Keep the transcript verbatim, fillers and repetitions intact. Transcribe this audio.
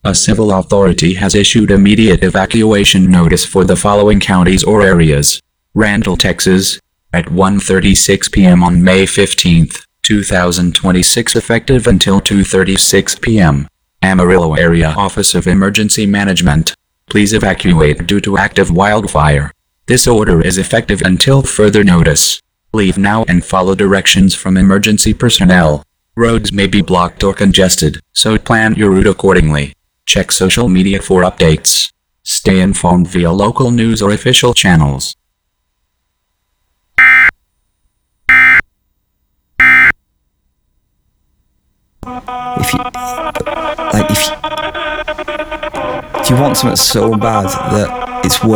A civil authority has issued immediate evacuation notice for the following counties or areas. Randall, Texas, at one thirty-six p m on May fifteenth, two thousand twenty-six, effective until two thirty-six p m Amarillo Area Office of Emergency Management. Please evacuate due to active wildfire. This order is effective until further notice. Leave now and follow directions from emergency personnel. Roads may be blocked or congested, so plan your route accordingly. Check social media for updates. Stay informed via local news or official channels. If you, like, if you, if you want something so bad that it's worth